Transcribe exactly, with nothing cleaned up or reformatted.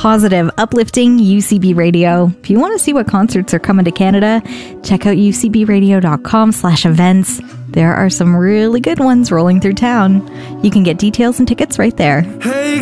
positive, uplifting U C B radio. If you want to see what concerts are coming to Canada, check out ucbradio.com slash events. There are some really good ones rolling through town. You can get details and tickets right there. Hey.